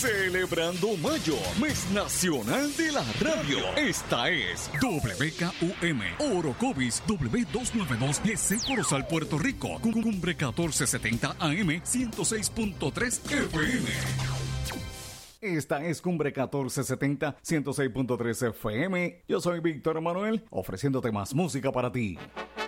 Celebrando Mayo, mes nacional de la radio. Esta es WKUM, Orocovis W292 GC Corozal, Puerto Rico. Cumbre 1470 AM 106.3 FM. Esta es Cumbre 1470 106.3 FM. Yo soy Víctor Manuel, ofreciéndote más música para ti.